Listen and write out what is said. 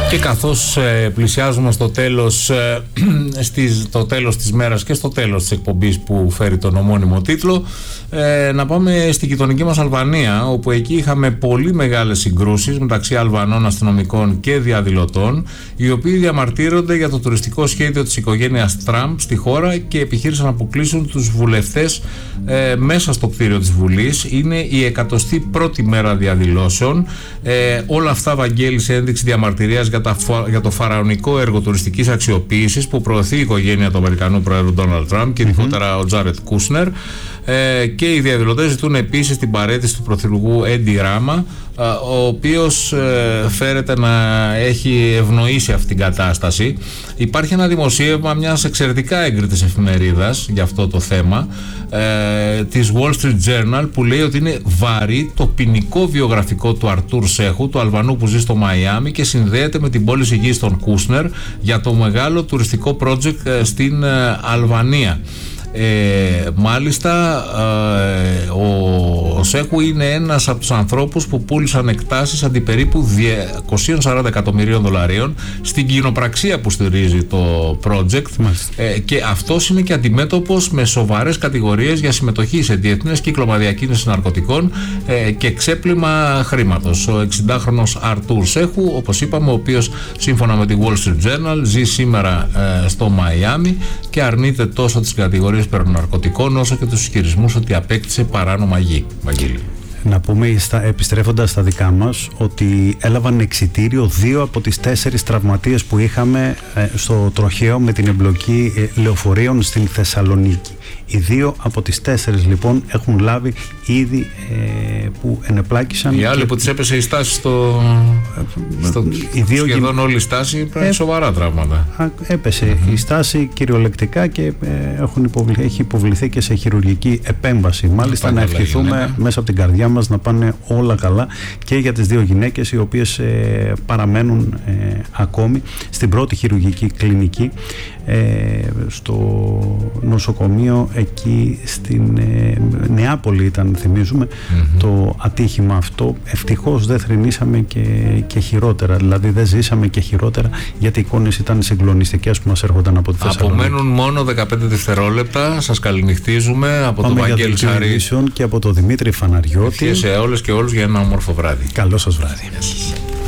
Και καθώς πλησιάζουμε στο τέλος, το τέλος της μέρας και στο τέλος της εκπομπής που φέρει τον ομώνυμο τίτλο, να πάμε στη γειτονική μας Αλβανία, όπου εκεί είχαμε πολύ μεγάλες συγκρούσεις μεταξύ Αλβανών αστυνομικών και διαδηλωτών, οι οποίοι διαμαρτύρονται για το τουριστικό σχέδιο της οικογένειας Τραμπ στη χώρα και επιχείρησαν να αποκλείσουν τους βουλευτές μέσα στο κτίριο της Βουλής. Είναι η 101η μέρα διαδηλώσεων. Όλα αυτά, Βαγγέλη, σε ένδειξη διαμαρτυρίας για το φαραωνικό έργο τουριστικής αξιοποίησης που προωθεί η οικογένεια του Αμερικανού Προέδρου Ντόναλντ Τραμπ και ειδικότερα ο Τζάρετ Κούσνερ. Και οι διαδηλωτές ζητούν επίσης την παραίτηση του πρωθυπουργού Έντι Ράμα, ο οποίος φέρεται να έχει ευνοήσει αυτή την κατάσταση. Υπάρχει ένα δημοσίευμα μιας εξαιρετικά έγκριτης εφημερίδας για αυτό το θέμα, της Wall Street Journal, που λέει ότι είναι βαρύ το ποινικό βιογραφικό του Αρτούρ Σέχου, του Αλβανού που ζει στο Μαϊάμι και συνδέεται με την πώληση γης των Κούσνερ για το μεγάλο τουριστικό project στην Αλβανία. Μάλιστα ο Σέχου είναι ένας από τους ανθρώπους που πούλησαν εκτάσεις αντί περίπου 240 εκατομμυρίων δολαρίων στην κοινοπραξία που στηρίζει το project, και αυτός είναι και αντιμέτωπος με σοβαρές κατηγορίες για συμμετοχή σε διεθνές κύκλωμα διακίνησης ναρκωτικών και ξέπλυμα χρήματος. Ο 60χρονος Αρτούρ Σέχου, όπως είπαμε, ο οποίος σύμφωνα με τη Wall Street Journal ζει σήμερα στο Μαϊάμι και αρνείται τόσο τις κατηγορίες περί ναρκωτικών όσο και τους ισχυρισμούς ότι απέκτησε παράνομα γη. Βαγγέλη. Να πούμε, επιστρέφοντας στα δικά μας, ότι έλαβαν εξιτήριο 2 από τις 4 τραυματίες που είχαμε στο τροχαίο με την εμπλοκή λεωφορείων στην Θεσσαλονίκη. Οι 2 από τις 4 λοιπόν έχουν λάβει ήδη που ενεπλάκησαν. Οι άλλοι που τις έπεσε η στάση σχεδόν όλη η στάση, σοβαρά τραύματα. Έπεσε η στάση κυριολεκτικά και έχει υποβληθεί και σε χειρουργική επέμβαση. Μάλιστα, να ευχηθούμε μέσα από την καρδιά μας να πάνε όλα καλά και για τις 2 γυναίκες, οι οποίες παραμένουν ακόμη στην πρώτη χειρουργική κλινική στο νοσοκομείο εκεί στην Νεάπολη ήταν, θυμίζουμε, το ατύχημα αυτό. Ευτυχώς δεν θρηνήσαμε και χειρότερα, δηλαδή δεν ζήσαμε και χειρότερα, γιατί οι εικόνες ήταν συγκλονιστικές που μας έρχονταν από τη Θεσσαλονίκη. Απομένουν μόνο 15 δευτερόλεπτα. Σας καληνυχτίζουμε από τον Βαγγέλη Σαρή και από τον Δημήτρη Φαναριώτη. Και σε όλες και όλους για ένα όμορφο βράδυ. Καλό σας βράδυ.